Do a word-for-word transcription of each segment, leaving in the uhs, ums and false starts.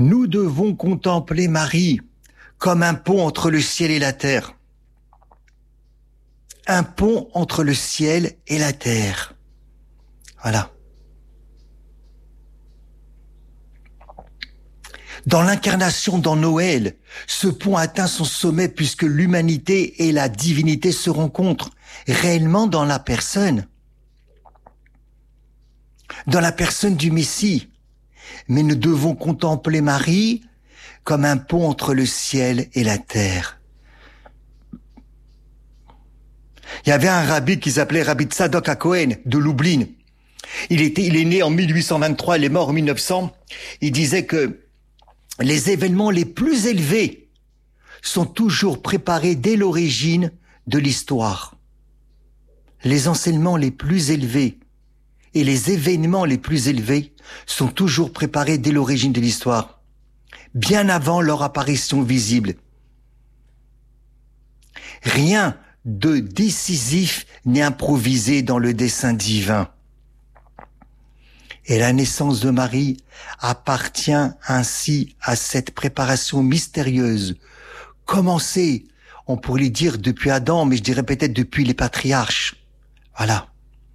Nous devons contempler Marie comme un pont entre le ciel et la terre. Un pont entre le ciel et la terre. Voilà. Dans l'incarnation, dans Noël, ce pont atteint son sommet puisque l'humanité et la divinité se rencontrent réellement dans la personne. Dans la personne du Messie. Mais nous devons contempler Marie comme un pont entre le ciel et la terre. Il y avait un rabbi qui s'appelait Rabbi Tzadok HaKohen de Lublin. Il était, il est né en mille huit cent vingt-trois, il est mort en mille neuf cents. Il disait que les événements les plus élevés sont toujours préparés dès l'origine de l'histoire. Les enseignements les plus élevés et les événements les plus élevés sont toujours préparés dès l'origine de l'histoire, bien avant leur apparition visible. Rien de décisif n'est improvisé dans le dessein divin. Et la naissance de Marie appartient ainsi à cette préparation mystérieuse, commencée, on pourrait dire depuis Adam, mais je dirais peut-être depuis les patriarches. Voilà.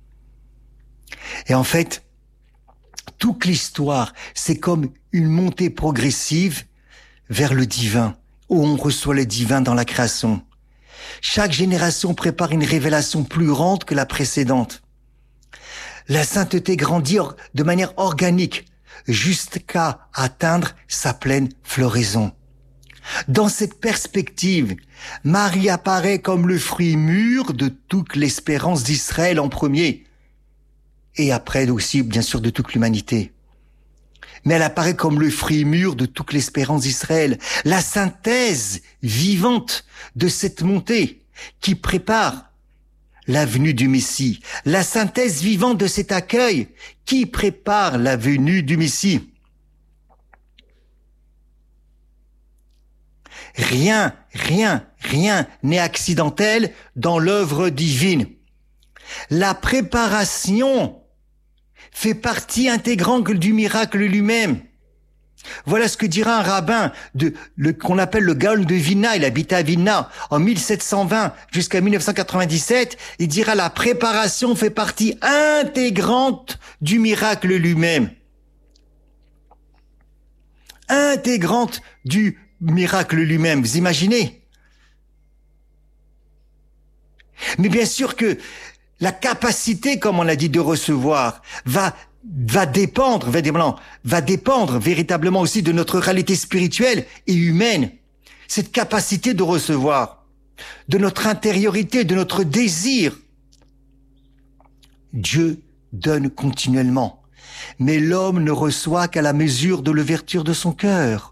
Et en fait, toute l'histoire, c'est comme une montée progressive vers le divin, où on reçoit le divin dans la création. Chaque génération prépare une révélation plus grande que la précédente. La sainteté grandit de manière organique jusqu'à atteindre sa pleine floraison. Dans cette perspective, Marie apparaît comme le fruit mûr de toute l'espérance d'Israël en premier, et après aussi, bien sûr, de toute l'humanité. Mais elle apparaît comme le fruit mûr de toute l'espérance d'Israël, la synthèse vivante de cette montée qui prépare la venue du Messie, la synthèse vivante de cet accueil qui prépare la venue du Messie. Rien, rien, rien n'est accidentel dans l'œuvre divine. La préparation fait partie intégrante du miracle lui-même. Voilà ce que dira un rabbin de, le, qu'on appelle le Gaon de Vilna. Il habitait à Vilna en mille sept cent vingt jusqu'à mille neuf cent quatre-vingt-dix-sept. Il dira la préparation fait partie intégrante du miracle lui-même. Intégrante du miracle lui-même. Vous imaginez? Mais bien sûr que la capacité, comme on l'a dit, de recevoir va va dépendre, va, va dépendre véritablement aussi de notre réalité spirituelle et humaine. Cette capacité de recevoir, de notre intériorité, de notre désir. Dieu donne continuellement, mais l'homme ne reçoit qu'à la mesure de l'ouverture de son cœur.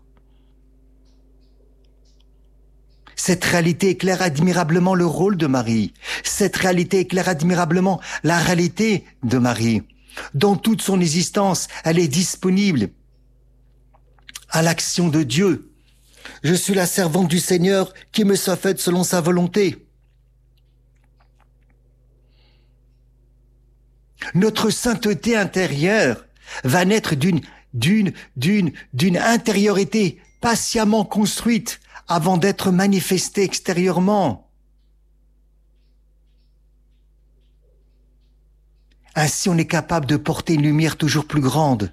Cette réalité éclaire admirablement le rôle de Marie. Cette réalité éclaire admirablement la réalité de Marie. Dans toute son existence, elle est disponible à l'action de Dieu. Je suis la servante du Seigneur, qui me soit faite selon sa volonté. Notre sainteté intérieure va naître d'une, d'une, d'une, d'une intériorité patiemment construite avant d'être manifestée extérieurement. Ainsi, on est capable de porter une lumière toujours plus grande.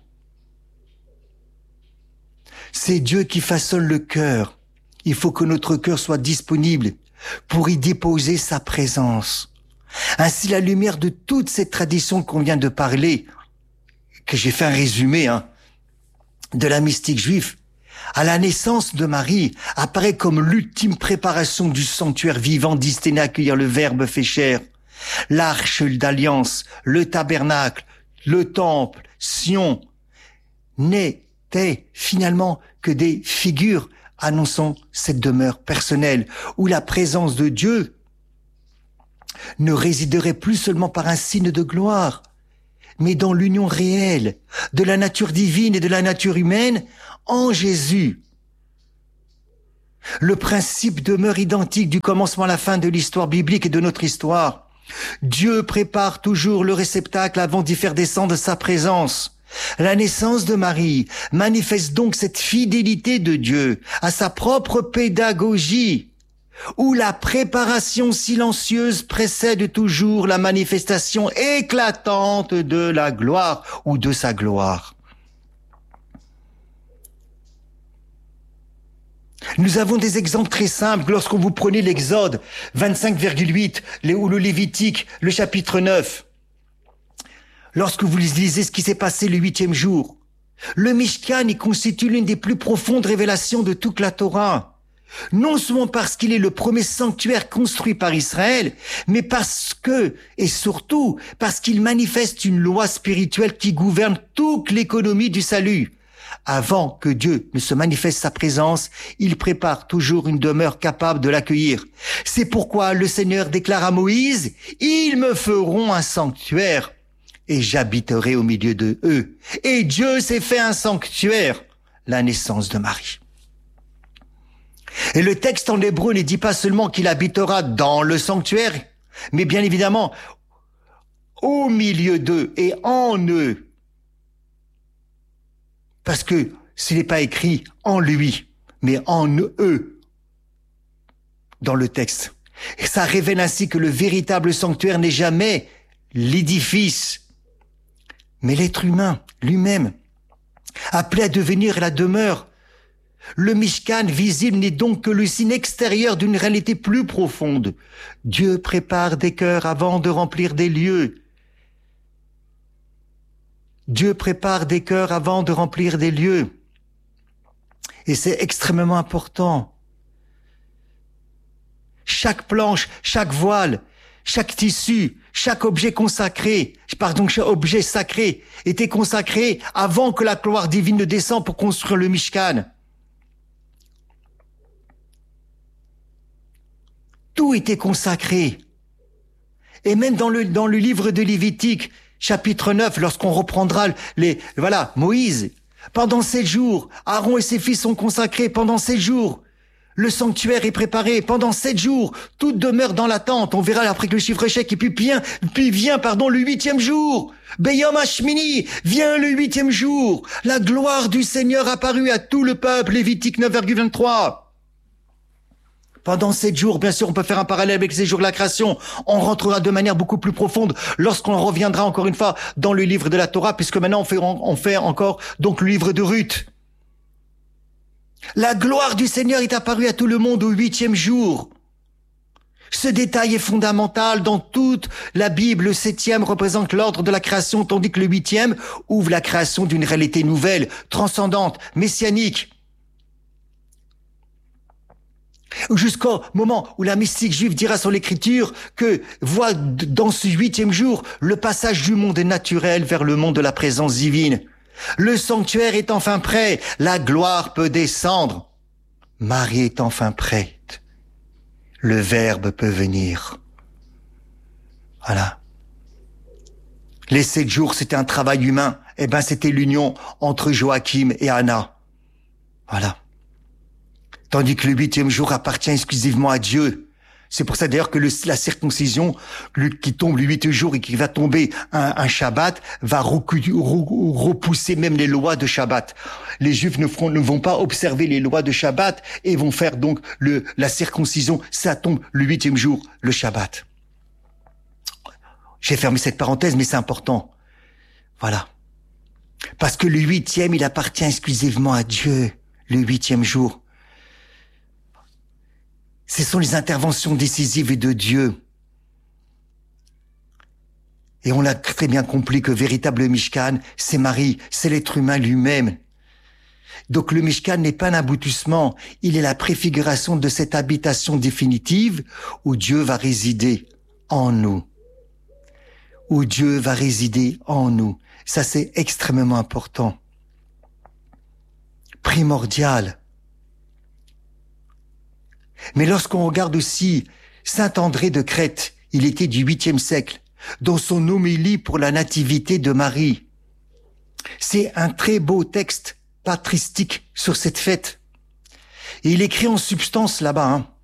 C'est Dieu qui façonne le cœur. Il faut que notre cœur soit disponible pour y déposer sa présence. Ainsi, la lumière de toute cette tradition qu'on vient de parler, que j'ai fait un résumé, hein, de la mystique juive, à la naissance de Marie, apparaît comme l'ultime préparation du sanctuaire vivant destiné à accueillir le Verbe fait chair. L'arche d'alliance, le tabernacle, le temple, Sion, n'étaient finalement que des figures annonçant cette demeure personnelle où la présence de Dieu ne résiderait plus seulement par un signe de gloire, mais dans l'union réelle de la nature divine et de la nature humaine en Jésus. Le principe demeure identique du commencement à la fin de l'histoire biblique et de notre histoire. Dieu prépare toujours le réceptacle avant d'y faire descendre sa présence. La naissance de Marie manifeste donc cette fidélité de Dieu à sa propre pédagogie, où la préparation silencieuse précède toujours la manifestation éclatante de la gloire ou de sa gloire. Nous avons des exemples très simples lorsqu'on vous prenez l'Exode vingt-cinq virgule huit ou le Lévitique, le chapitre neuf. Lorsque vous lisez ce qui s'est passé le huitième jour, le Mishkan y constitue l'une des plus profondes révélations de toute la Torah. Non seulement parce qu'il est le premier sanctuaire construit par Israël, mais parce que, et surtout, parce qu'il manifeste une loi spirituelle qui gouverne toute l'économie du salut. Avant que Dieu ne se manifeste sa présence, il prépare toujours une demeure capable de l'accueillir. C'est pourquoi le Seigneur déclare à Moïse, « Ils me feront un sanctuaire et j'habiterai au milieu de eux. » Et Dieu s'est fait un sanctuaire, la naissance de Marie. Et le texte en hébreu ne dit pas seulement qu'il habitera dans le sanctuaire, mais bien évidemment au milieu d'eux et en eux. Parce que ce n'est pas écrit en lui, mais en eux dans le texte. Et ça révèle ainsi que le véritable sanctuaire n'est jamais l'édifice, mais l'être humain lui-même, appelé à devenir la demeure. Le Mishkan visible n'est donc que le signe extérieur d'une réalité plus profonde. Dieu prépare des cœurs avant de remplir des lieux. Dieu prépare des cœurs avant de remplir des lieux. Et c'est extrêmement important. Chaque planche, chaque voile, chaque tissu, chaque objet consacré, pardon, chaque objet sacré était consacré avant que la gloire divine ne descende pour construire le Mishkan. Tout était consacré. Et même dans le, dans le livre de Lévitique, chapitre neuf, lorsqu'on reprendra les, voilà, Moïse, pendant sept jours, Aaron et ses fils sont consacrés pendant sept jours. Le sanctuaire est préparé pendant sept jours. Tout demeure dans l'attente. On verra après que le chiffre échec. Et puis vient, puis vient, pardon, le huitième jour. Beyom Hashmini, vient le huitième jour. La gloire du Seigneur apparut à tout le peuple. Lévitique neuf virgule vingt-trois. Pendant sept jours, bien sûr, on peut faire un parallèle avec ces jours de la création. On rentrera de manière beaucoup plus profonde lorsqu'on reviendra encore une fois dans le livre de la Torah, puisque maintenant on fait, on fait encore donc le livre de Ruth. La gloire du Seigneur est apparue à tout le monde au huitième jour. Ce détail est fondamental dans toute la Bible. Le septième représente l'ordre de la création, tandis que le huitième ouvre la création d'une réalité nouvelle, transcendante, messianique. Jusqu'au moment où la mystique juive dira sur l'écriture que voit dans ce huitième jour le passage du monde naturel vers le monde de la présence divine. Le sanctuaire est enfin prêt, la gloire peut descendre. Marie est enfin prête, le Verbe peut venir. Voilà. Les sept jours, c'était un travail humain. Eh ben, c'était l'union entre Joachim et Anna. Voilà. Tandis que le huitième jour appartient exclusivement à Dieu. C'est pour ça d'ailleurs que le, la circoncision le, qui tombe le huitième jour et qui va tomber un, un Shabbat va repousser même les lois de Shabbat. Les Juifs ne, feront, ne vont pas observer les lois de Shabbat et vont faire donc le, la circoncision. Ça tombe le huitième jour, le Shabbat. J'ai fermé cette parenthèse, mais c'est important. Voilà. Parce que le huitième, il appartient exclusivement à Dieu, le huitième jour. Ce sont les interventions décisives de Dieu. Et on l'a très bien compris que véritable Mishkan, c'est Marie, c'est l'être humain lui-même. Donc le Mishkan n'est pas un aboutissement, il est la préfiguration de cette habitation définitive où Dieu va résider en nous. Où Dieu va résider en nous. Ça, c'est extrêmement important. Primordial. Mais lorsqu'on regarde aussi saint André de Crète, il était du huitième siècle, dans son homélie pour la nativité de Marie. C'est un très beau texte patristique sur cette fête. Et il écrit en substance là-bas, hein,